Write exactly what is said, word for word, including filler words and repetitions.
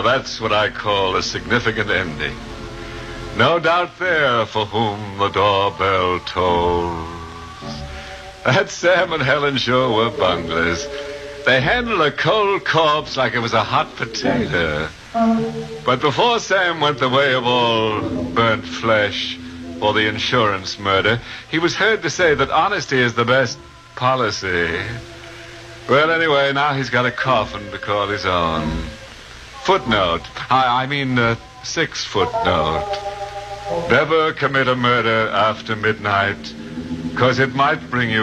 that's what I call a significant ending. No doubt there for whom the doorbell tolls. That Sam and Helen sure were bunglers. They handled a cold corpse like it was a hot potato. But before Sam went the way of all burnt flesh for the insurance murder, he was heard to say that honesty is the best policy. Well, anyway, now he's got a coffin to call his own. Footnote. I, I mean, uh, six footnote. Never commit a murder after midnight, because it might bring you